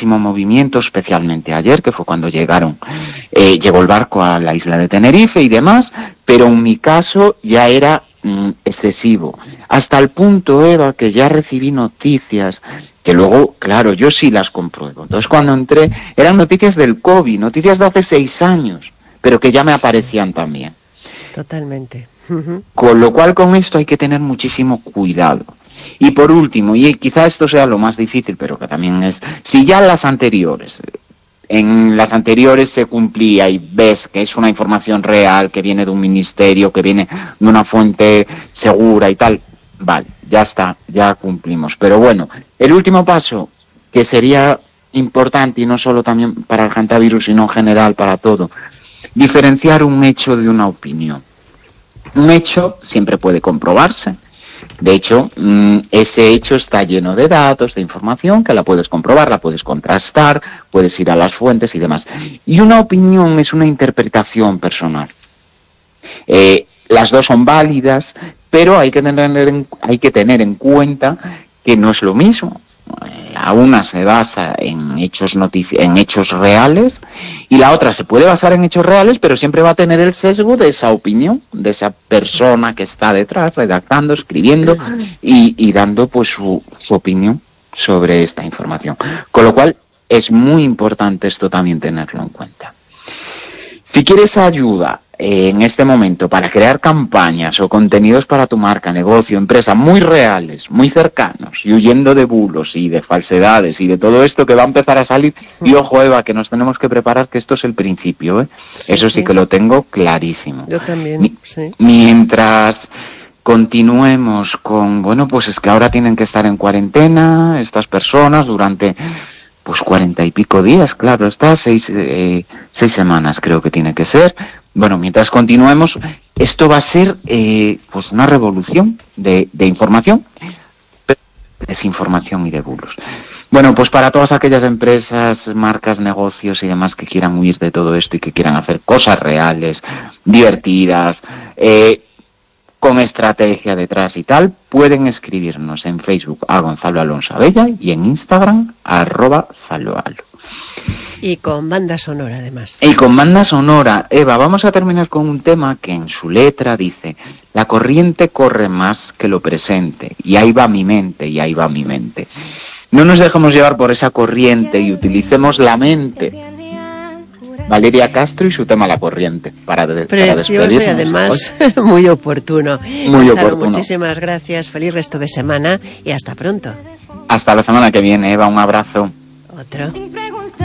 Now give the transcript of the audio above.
muchísimo movimiento, especialmente ayer, que fue cuando llegó el barco a la isla de Tenerife y demás, pero en mi caso ya era excesivo, hasta el punto, Eva, que ya recibí noticias que luego, claro, yo sí las compruebo. Entonces cuando entré, eran noticias del COVID, noticias de hace 6 años, pero que ya me aparecían también. Totalmente. Con lo cual, con esto hay que tener muchísimo cuidado. Y por último, y quizá esto sea lo más difícil, pero que también es, si ya en las anteriores se cumplía y ves que es una información real, que viene de un ministerio, que viene de una fuente segura y tal, vale, ya está, ya cumplimos. Pero bueno, el último paso, que sería importante, y no solo también para el hantavirus, sino en general para todo, diferenciar un hecho de una opinión. Un hecho siempre puede comprobarse. De hecho, ese hecho está lleno de datos, de información, que la puedes comprobar, la puedes contrastar, puedes ir a las fuentes y demás. Y una opinión es una interpretación personal. Las dos son válidas, pero hay que tener en cuenta que no es lo mismo. La una se basa en hechos reales y la otra se puede basar en hechos reales, pero siempre va a tener el sesgo de esa opinión, de esa persona que está detrás, redactando, escribiendo y dando pues su opinión sobre esta información. Con lo cual es muy importante esto también tenerlo en cuenta. Si quieres ayuda en este momento para crear campañas o contenidos para tu marca, negocio, empresa muy reales, muy cercanos y huyendo de bulos y de falsedades y de todo esto que va a empezar a salir, y ojo, Eva, que nos tenemos que preparar, que esto es el principio, Sí, eso sí que lo tengo clarísimo. Yo también, sí. Mientras continuemos con, bueno, pues es que ahora tienen que estar en cuarentena estas personas durante pues 40 y pico días, claro, está 6 semanas creo que tiene que ser. Bueno, mientras continuemos, esto va a ser pues una revolución de información, desinformación y de bulos. Bueno, pues para todas aquellas empresas, marcas, negocios y demás que quieran huir de todo esto y que quieran hacer cosas reales, divertidas, con estrategia detrás y tal, pueden escribirnos en Facebook a Gonzalo Alonso Abella y en Instagram a @zaloalo. Y con banda sonora, además. Y con banda sonora. Eva, vamos a terminar con un tema que en su letra dice: la corriente corre más que lo presente, y ahí va mi mente, y ahí va mi mente. No nos dejemos llevar por esa corriente y utilicemos la mente. Valeria Castro y su tema La corriente, para despedirnos. Precioso y además muy oportuno. Muy Gonzalo, oportuno. muchísimas gracias, feliz resto de semana y hasta pronto. Hasta la semana que viene, Eva, un abrazo. Otro.